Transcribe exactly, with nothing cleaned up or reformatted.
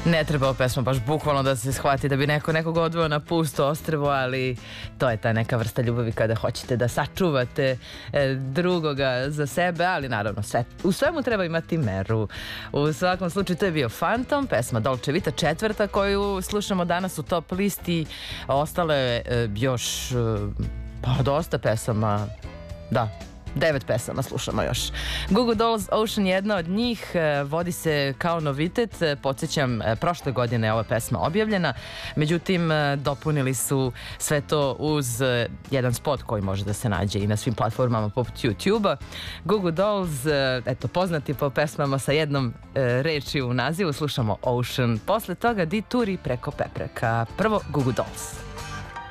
Ne treba ova pesma baš bukvalno da se shvati da bi neko nekog odveo na pusto ostrvo, ali to je ta neka vrsta ljubavi kada hoćete da sačuvate e, drugoga za sebe, ali naravno sve, u svemu treba imati meru. U svakom slučaju to je bio Phantom, pesma Dolce Vita, četvrta koju slušamo danas u top listi. Ostalo je e, još e, pa dosta pesama, da, devet pesama slušamo još. Goo Goo Dolls Ocean, jedna od njih, vodi se kao novitet. Podsjećam, prošle godine je ova pesma objavljena, međutim dopunili su sve to uz jedan spot koji može da se nađe i na svim platformama poput YouTube-a. Goo Goo Dolls, eto, poznati po pesmama sa jednom reči u nazivu, slušamo Ocean. Posle toga Di Turi preko Pepreka. Prvo Goo Goo Dolls.